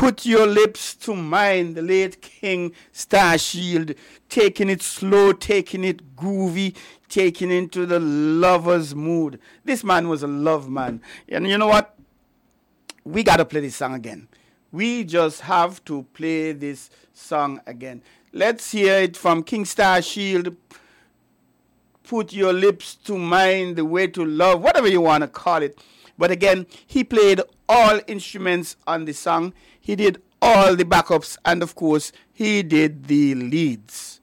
Put Your Lips to Mine, the late King Starshield, taking it slow, taking it groovy, taking into the lover's mood. This man was a love man. And you know what? We got to play this song again. We just have to play this song again. Let's hear it from King Starshield. Put Your Lips to Mine, The Way to Love, whatever you want to call it. But again, he played all instruments on the song. He did all the backups, and of course, he did the leads.